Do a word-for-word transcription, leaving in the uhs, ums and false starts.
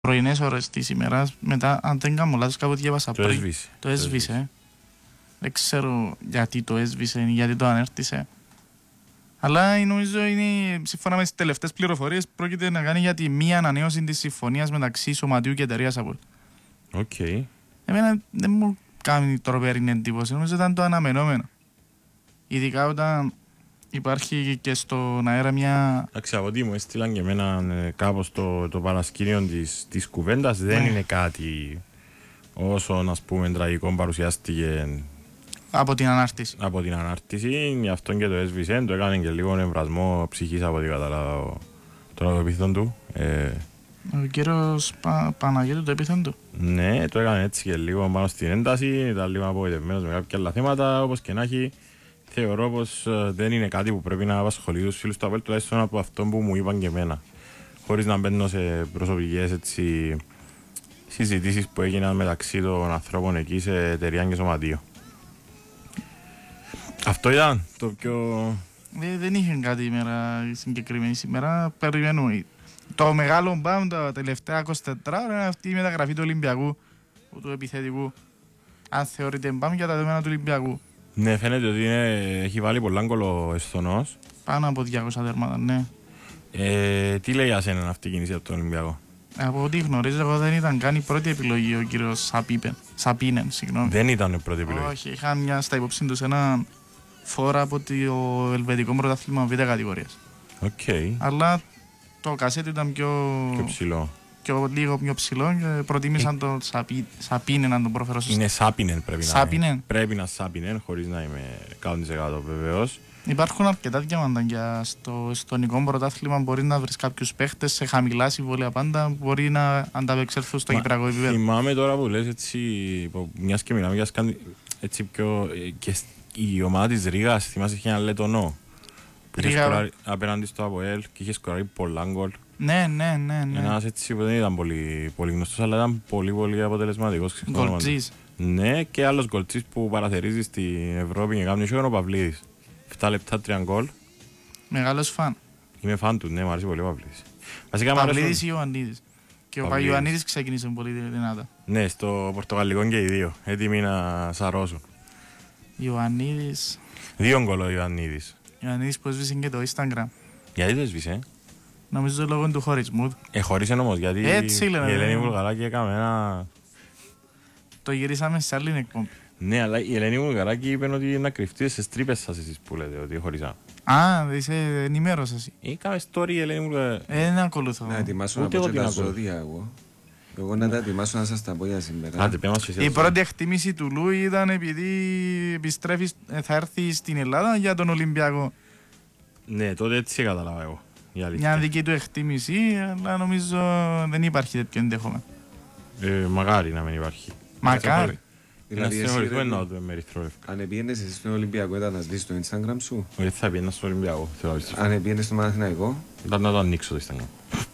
πρωινές ώρες της ημέρας, μετά αν δεν κάνω λάθος κάπου διάβασα το πριν. έσβησε. Το έσβησε. Δεν ξέρω γιατί το έσβησε, γιατί το ανέρτησε. Αλλά νομίζω είναι, σύμφωνα με τις τελευταίες πληροφορίες, πρόκειται να κάνει για τη μία ανανέωση της συμφωνίας μεταξύ Σωματείου και εταιρείας Apple. Οκ. Okay. Εμένα δεν μου κάνει τρομερή εντύπωση, νομίζω ήταν το αναμενόμενο. Ειδικά όταν υπάρχει και στον αέρα μια... Εντάξει, από ό,τι μου έστειλαν και εμένα ε, κάπως το, το παρασκήνιο της, της κουβέντας δεν ναι. είναι κάτι όσο, ας πούμε, τραγικό παρουσιάστηκε από την ανάρτηση. Από την ανάρτηση, γι' αυτό και το έσβησε, το έκανε και λίγο εμβρασμό ψυχής από ό,τι κατάλαβα το επίθετο του. Ε, Ο κύριος Πα, Παναγιώτου το επίθετο του. Ναι, το έκανε έτσι και λίγο πάνω στην ένταση, ήταν λίγο απογοητευμένος με κάποια άλλα θέματα, όπως και να έχει. Θεωρώ πως uh, δεν είναι κάτι που πρέπει να απασχολεί τους φίλους του Apple, τουλάχιστον από αυτό που μου είπαν και εμένα. Χωρίς να μπαίνω σε προσωπικές έτσι, συζητήσεις που έγιναν μεταξύ των ανθρώπων εκεί σε εταιρεία και σωματείο. Αυτό ήταν το πιο... Δεν, δεν είχε κάτι ημέρα συγκεκριμένη σήμερα. Περιμένουμε. Το μεγάλο μπαμ τα τελευταία είκοσι τέσσερις ώρα είναι αυτή η μεταγραφή του Ολυμπιακού, του επιθετικού. Αν θεωρείται μπαμ για τα δεδομένα του Ολυμπιακού. Ναι, φαίνεται ότι είναι, έχει βάλει πολλά γκολ ο Εσθονός. Πάνω από διακόσια τέρματα, ναι. Ε, τι λέει για σένα αυτή η κίνηση από τον Ολυμπιακό? Από ό,τι γνωρίζω, εγώ δεν ήταν καν η πρώτη επιλογή ο κύριος Σαπίνεν. Συγγνώμη. Δεν ήταν η πρώτη επιλογή. Όχι, είχαν μια στα υπόψη τους ένα φόρα από το ελβετικό πρωτάθλημα β' κατηγορίας. Οκ. Okay. Αλλά το κασέτ ήταν πιο, πιο ψηλό. Πιο λίγο πιο ψηλό και προτίμησαν ε... το Σαπί... Σαπίνεν να τον προφέρω σωστά. Είναι Σάπινεν πρέπει Σάπινεν. να είναι. Πρέπει να Σάπινεν χωρίς να είμαι εκατό τοις εκατό βεβαίως. Υπάρχουν αρκετά διαμαντάκια στο εστονικό πρωτάθλημα. Μπορεί να βρει κάποιους παίχτες σε χαμηλά συμβόλαια πάντα. Μπορεί να ανταπεξέλθουν στο κυπριακό επίπεδο. Θυμάμαι τώρα που λες έτσι, μιας και μιλάμε για σκάνδι, έτσι πιο. Και η ομάδα της Ρήγας, θυμάσαι, είχε ένα Λετονό. Που είχε σκοράρει απέναντι στο ΑΠΟΕΛ και είχε σκοράρει πολλά γκολ. Ναι, ναι, ναι, ναι. Ένας έτσι που δεν ήταν πολύ, πολύ γνωστός, αλλά ήταν πολύ πολύ αποτελεσματικός. Γκολτζής. Ναι, και άλλος γκολτζής που παραθερίζει στην Ευρώπη και κάνει ο Παυλίδης. επτά λεπτά τρία γκολ. Μεγάλος φαν. Είμαι φαν του, ναι, μου αρέσει πολύ ο Παυλίδης. Παυλίδης ή Ιωαννίδης. Και ο Παϊωαννίδης ξεκίνησε πολύ δυνατά. Ναι, στο Πορτογαλικό και οι δύο. Έτοιμοι να σαρώσουν. Ιωαννίδης. Δύο γκολ ο Ιωαννίδης. Ιωαννίδης που έσβησε και το Instagram. Γιατί το έσβησε? Νομίζω λόγω του χωρισμού. Ε, χωρίσε όμως, γιατί έτσι, λέμε, η Ελένη Βουλγαράκη έκαμε ένα... Το γυρίσαμε σε άλλη εκπομπή. Ναι, αλλά η Ελένη Βουλγαράκη είπε ότι να κρυφτεί στις τρύπες σας εσείς που λέτε ότι χωρίσαμε. Α, είσαι ενημέρωση εσύ. Είχαμε story η Ελένη Βουλγαράκη. Ε, δεν ακολουθώ. Να ετοιμάσω να πω και τα ζώδια εγώ. Εγώ να τα ετοιμάσω να σας τα πω για σήμερα. Άντε, η πρώτη εκτίμηση του Λου ήταν επειδή επιστρέφει, θα έρθει στην Ελλάδα για τον Ολυμπιακό. Ναι, τότε έτσι κατάλαβα εγώ. Μια δική του εκτίμηση, αλλά νομίζω δεν υπάρχει τέτοιο ενδεχόμενο. Ε, μακάρι να μην υπάρχει. Μακάρι. Δηλαδή, να συγχωρηθούμε να το με ερυθρόλευκα. Αν επήγαινες εσύ στον Ολυμπιακό, ήταν να σβήσεις το Instagram σου. Όχι, θα πήγαινα στον Ολυμπιακό. Αν επήγαινες στον Παναθηναϊκό. Ήταν να το ανοίξω το Instagram.